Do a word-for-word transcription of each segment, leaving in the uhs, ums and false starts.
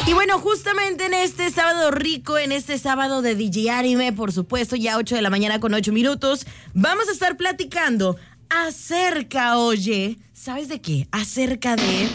Y bueno, justamente en este sábado rico, en este sábado de D J Anime, por supuesto, ya ocho de la mañana con ocho minutos, vamos a estar platicando acerca, oye, ¿sabes de qué? Acerca de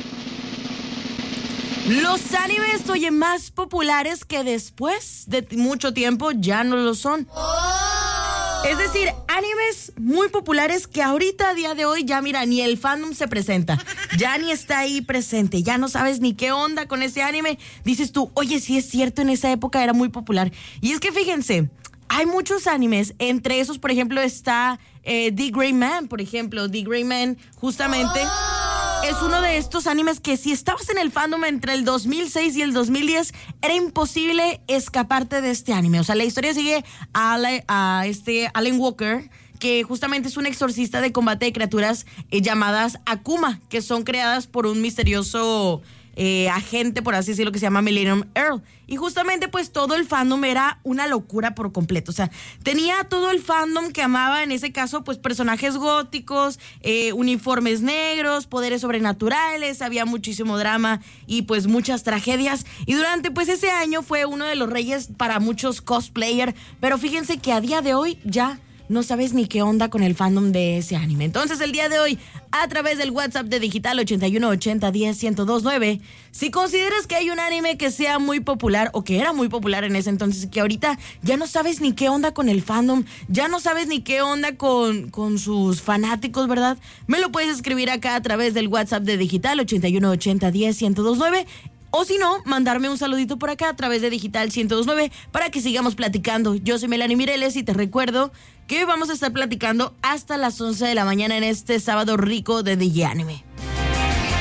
los animes, oye, más populares que después de mucho tiempo ya no lo son. Es decir, animes muy populares que ahorita a día de hoy ya mira, ni el fandom se presenta, ya ni está ahí presente, ya no sabes ni qué onda con ese anime. Dices tú, oye, sí es cierto, en esa época era muy popular. Y es que fíjense, hay muchos animes, entre esos, por ejemplo, está eh, The Gray Man, por ejemplo. The Gray Man justamente es uno de estos animes que si estabas en el fandom entre el dos mil seis y el dos mil diez, era imposible escaparte de este anime. O sea, la historia sigue a, Ale, a este Alan Walker, que justamente es un exorcista de combate de criaturas eh, llamadas Akuma, que son creadas por un misterioso eh, agente, por así decirlo, que se llama Millennium Earl. Y justamente pues todo el fandom era una locura por completo. O sea, tenía todo el fandom que amaba, en ese caso, pues personajes góticos, eh, uniformes negros, poderes sobrenaturales, había muchísimo drama y pues muchas tragedias. Y durante pues ese año fue uno de los reyes para muchos cosplayers. Pero fíjense que a día de hoy ya no sabes ni qué onda con el fandom de ese anime. Entonces, el día de hoy, a través del WhatsApp de Digital ochenta y uno ochenta diez ciento dos nueve, si consideras que hay un anime que sea muy popular o que era muy popular en ese entonces, que ahorita ya no sabes ni qué onda con el fandom, ya no sabes ni qué onda con, con sus fanáticos, ¿verdad? Me lo puedes escribir acá a través del WhatsApp de Digital ochenta y uno ochenta diez ciento dos nueve. O si no, mandarme un saludito por acá a través de Digital ciento dos nueve para que sigamos platicando. Yo soy Melanie Mireles y te recuerdo que hoy vamos a estar platicando hasta las once de la mañana en este sábado rico de D J Anime.